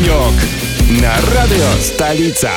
денек на радыё «Сталіца».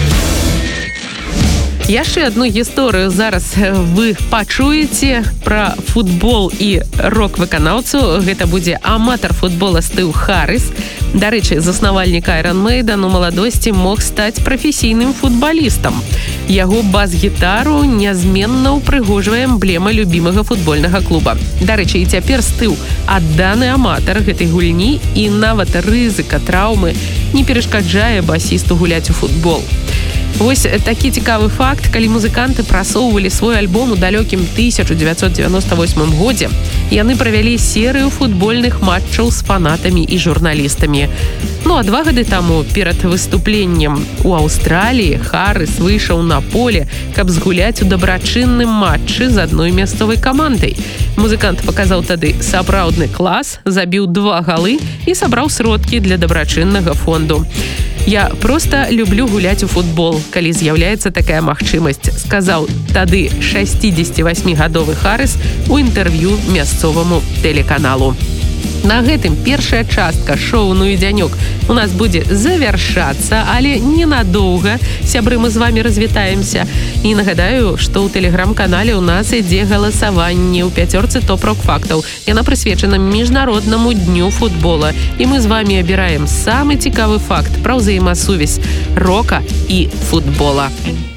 Яшчэ одну гісторыю зараз вы пачуеце пра футбол і рок-выканаўцу. Гэта будзе аматар футбола Стыў Харрыс. Дарэчы, заснавальнік Iron Maiden у маладосці мог стаць прафесійным футбалістам. Яго бас-гітару нязменна ўпрыгожвае эмблема любімага футбольнага клуба. Дарэчы, і цяпер Стыў адданы аматар гэтай гульні, і нават рызыка траўмы не перашкаджае басісту гуляць у футбол. Вось такі цікавы факт, калі музыканты прасоўвалі свой альбом у далёкім 1998 годзе, яны правялі серыю футбольных матчаў з фанатамі і журналістамі. Ну а 2 гады таму, перад выступленнем у Аўстраліі, Харрыс выйшаў на поле, каб згуляць у дабрачынным матчы з адной мясцовай камандай. Музыкант паказаў тады сапраўдны клас, забіў 2 галы і сабраў сродкі для дабрачыннага фонду. «Я проста люблю гуляць у футбол, калі з'яўляецца такая магчымасць», сказаў тады 68-гадовы Харрыс у інтэрв'ю мясцоваму тэлеканалу. На гэтым першая частка шоу «Ну і дзянёк» у нас будзе завяршацца, але ненадоўга. Сябры, мы з вамі развітаемся. І нагадаю, што ў тэлеграм-канале ў нас ідзе галасаванне ў 5 топ-рок-фактаў. Яна прысвечана міжнароднаму дню футбола. І мы з вамі абіраем самы цікавы факт пра ўзаемасувязь рока і футбола.